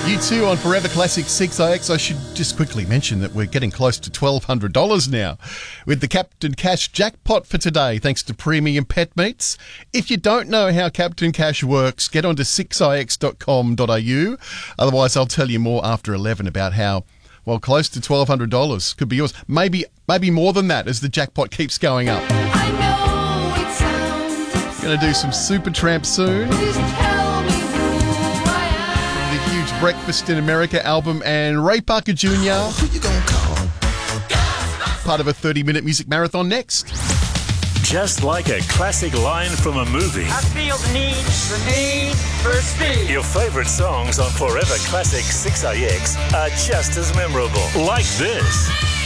You too on Forever Classic 6IX. I should just quickly mention that we're getting close to $1,200 now with the Captain Cash jackpot for today, thanks to Premium Pet Meats. If you don't know how Captain Cash works, get onto 6ix.com.au. Otherwise, I'll tell you more after 11 about how, well, close to $1,200 could be yours. Maybe more than that as the jackpot keeps going up. I know it sounds. Going to do some Supertramp soon. Please tell me who I am. The Huge Breakfast in America album and Ray Parker Jr. Who you gonna call? Part of a 30-minute music marathon next. Just like a classic line from a movie. I feel the need for speed. Your favourite songs on Forever Classic 6IX are just as memorable. Like this.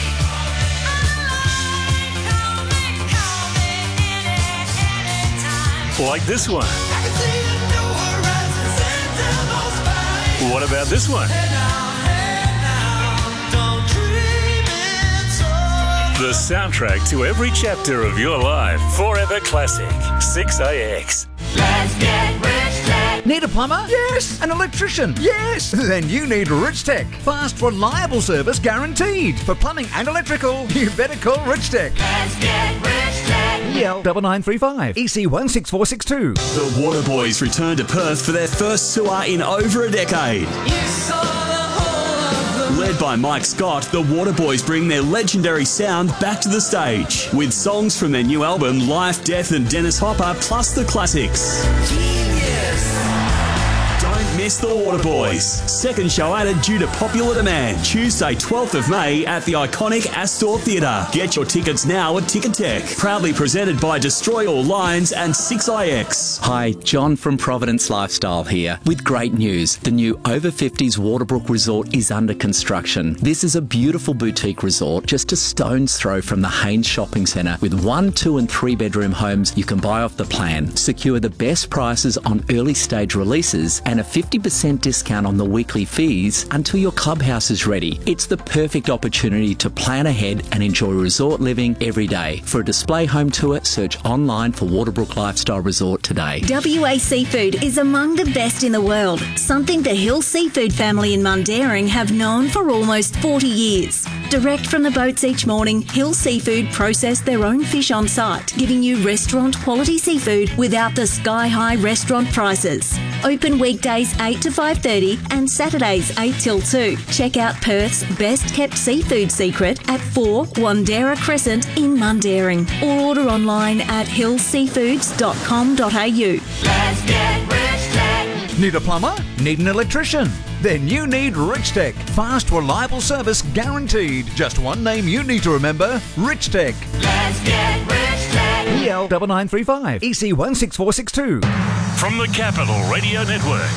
Like this one. What about this one? The soundtrack to every chapter of your life. Forever Classic 6IX. Let's get rich, Tech. Need a plumber? Yes. An electrician? Yes. Then you need Rich Tech. Fast, reliable service guaranteed. For plumbing and electrical, you better call Rich Tech. Let's get rich, Tech. EL 9935 EC 16462. The Waterboys return to Perth for their first tour in over a decade. Led by Mike Scott, the Waterboys bring their legendary sound back to the stage with songs from their new album Life, Death and Dennis Hopper, plus the classics. Don't miss the Waterboys. Second show added due to popular demand. Tuesday, 12th of May at the iconic Astor Theatre. Get your tickets now at Ticketek. Proudly presented by Destroy All Lines and 6IX. Hi, John from Providence Lifestyle here with great news. The new Over 50s Waterbrook Resort is under construction. This is a beautiful boutique resort just a stone's throw from the Haynes Shopping Centre with 1, 2 and 3 bedroom homes you can buy off the plan. Secure the best prices on early stage releases and a 50% discount on the weekly fees until your clubhouse is ready. It's the perfect opportunity to plan ahead and enjoy resort living every day. For a display home tour, search online for Waterbrook Lifestyle Resort today. WA Seafood is among the best in the world, something the Hill Seafood family in Mundaring have known for almost 40 years. Direct from the boats each morning, Hill Seafood process their own fish on site, giving you restaurant quality seafood without the sky-high restaurant prices. Open weekdays 8 to 5:30 and Saturdays 8 till 2. Check out Perth's best-kept seafood secret at 4 Wandera Crescent in Mundaring or order online at hillseafoods.com.au. Let's get rich, Tech. Need a plumber? Need an electrician? Then you need Rich Tech. Fast, reliable service guaranteed. Just one name you need to remember, Rich Tech. Let's get rich, Tech. EL 9935 EC 16462. From the Capital Radio Network.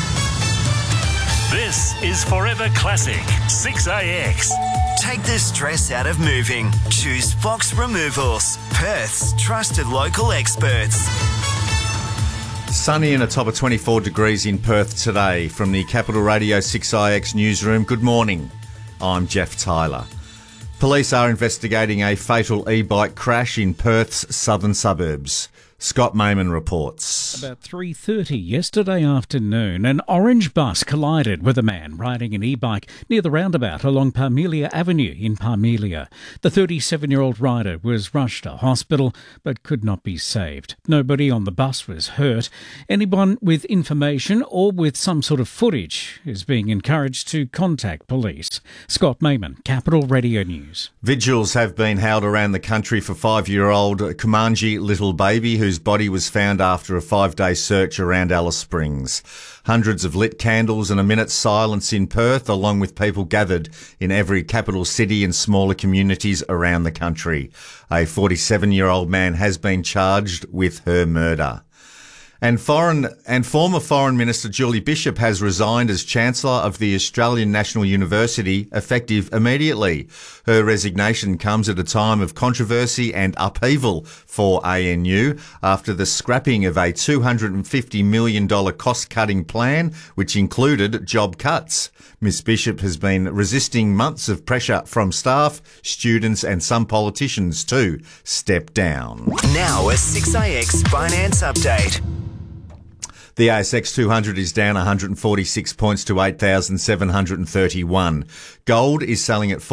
This is Forever Classic 6IX. Take the stress out of moving. Choose Fox Removals, Perth's trusted local experts. Sunny and a top of 24 degrees in Perth today. From the Capital Radio 6IX newsroom, good morning. I'm Jeff Tyler. Police are investigating a fatal e-bike crash in Perth's southern suburbs. Scott Mayman reports. About 3:30 yesterday afternoon, an orange bus collided with a man riding an e-bike near the roundabout along Parmelia Avenue in Parmelia. The 37-year-old rider was rushed to hospital but could not be saved. Nobody on the bus was hurt. Anyone with information or with some sort of footage is being encouraged to contact police. Scott Mayman, Capital Radio News. Vigils have been held around the country for 5-year-old Kumanji Little Baby, whose body was found after a 5-day search around Alice Springs. Hundreds of lit candles and a minute's silence in Perth, along with people gathered in every capital city and smaller communities around the country. A 47-year-old man has been charged with her murder. And former Foreign Minister Julie Bishop has resigned as Chancellor of the Australian National University, effective immediately. Her resignation comes at a time of controversy and upheaval for ANU after the scrapping of a $250 million cost-cutting plan, which included job cuts. Ms Bishop has been resisting months of pressure from staff, students and some politicians to step down. Now a 6IX finance update. The ASX 200 is down 146 points to 8,731. Gold is selling at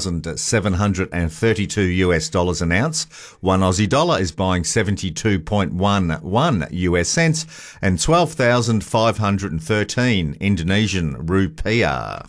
$4,732 an ounce. One Aussie dollar is buying 72.11 US cents and 12,513 Indonesian rupiah.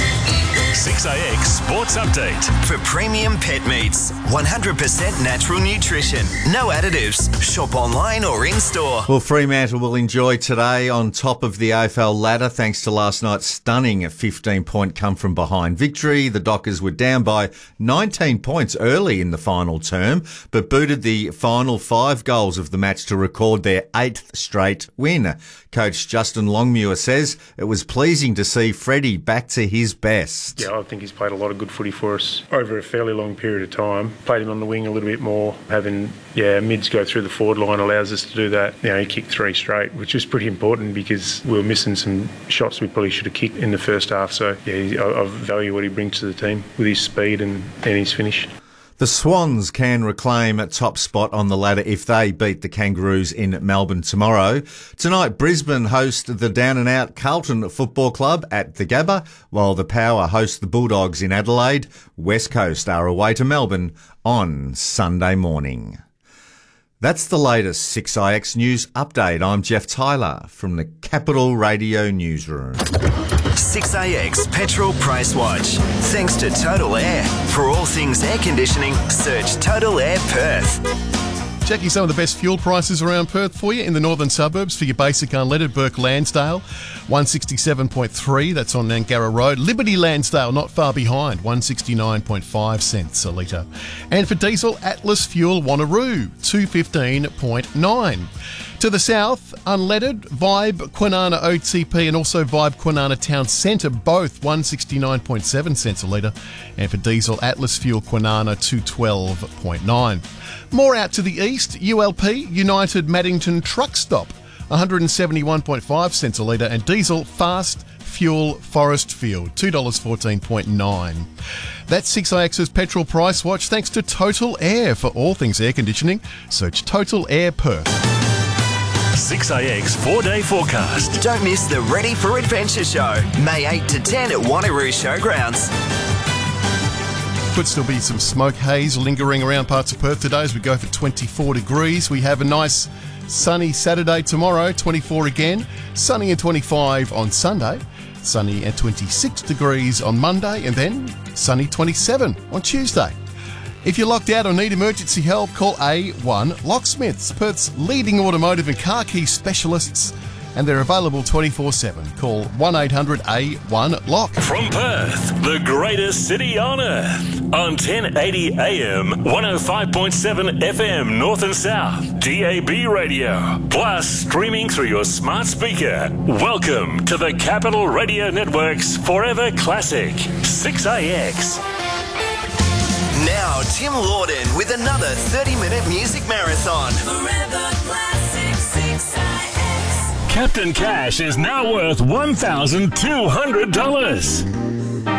6AX Sports Update. For premium pet meats, 100% natural nutrition, no additives. Shop online or in-store. Well, Fremantle will enjoy today on top of the AFL ladder thanks to last night's stunning 15-point come-from-behind victory. The Dockers were down by 19 points early in the final term, but booted the final 5 goals of the match to record their 8th straight win. Coach Justin Longmuir says it was pleasing to see Freddie back to his best. Yeah, I think he's played a lot of good footy for us over a fairly long period of time. Played him on the wing a little bit more. Having mids go through the forward line allows us to do that. He kicked 3 straight, which is pretty important because we were missing some shots we probably should have kicked in the first half. So, I value what he brings to the team with his speed and his finish. The Swans can reclaim a top spot on the ladder if they beat the Kangaroos in Melbourne tomorrow. Tonight, Brisbane host the down-and-out Carlton Football Club at the Gabba, while the Power host the Bulldogs in Adelaide. West Coast are away to Melbourne on Sunday morning. That's the latest 6IX News Update. I'm Jeff Tyler from the Capital Radio Newsroom. 6AX Petrol Price Watch. Thanks to Total Air. For all things air conditioning, search Total Air Perth. Checking some of the best fuel prices around Perth for you in the northern suburbs. For your basic unleaded, Burke Lansdale, 167.3, that's on Nangara Road. Liberty Lansdale, not far behind, 169.5 cents a litre. And for diesel, Atlas Fuel Wanneroo, 215.9. To the south, unleaded, Vibe Kwinana OTP and also Vibe Kwinana Town Centre, both 169.7 cents a litre. And for diesel, Atlas Fuel Kwinana 212.9. More out to the east, ULP, United Maddington Truck Stop, 171.5 cents a litre. And diesel, Fast Fuel Forest Field, $2.14.9. That's 6IX's Petrol Price Watch, thanks to Total Air. For all things air conditioning, search Total Air Perth. 6AX 4-day forecast. Don't miss the Ready for Adventure show, May 8 to 10 at Wanneroo Showgrounds. Could still be some smoke haze lingering around parts of Perth today as we go for 24 degrees. We have a nice sunny Saturday tomorrow, 24 again. Sunny and 25 on Sunday. Sunny and 26 degrees on Monday. And then sunny 27 on Tuesday. If you're locked out or need emergency help, call A1 Locksmiths, Perth's leading automotive and car key specialists, and they're available 24/7. Call 1-800-A1-LOCK. From Perth, the greatest city on earth, on 1080 AM, 105.7 FM North and South, DAB radio, plus streaming through your smart speaker. Welcome to the Capital Radio Network's Forever Classic, 6AX. Now, Tim Lawden with another 30-minute music marathon. Forever Classic 6IX. Captain Cash is now worth $1,200.